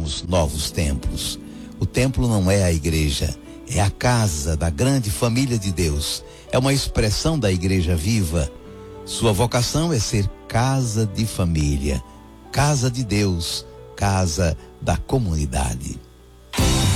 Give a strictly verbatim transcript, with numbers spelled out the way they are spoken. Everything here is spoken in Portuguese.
vivemos novos templos. O templo não é a igreja, é a casa da grande família de Deus. É uma expressão da igreja viva. Sua vocação é ser casa de família, casa de Deus, casa da comunidade.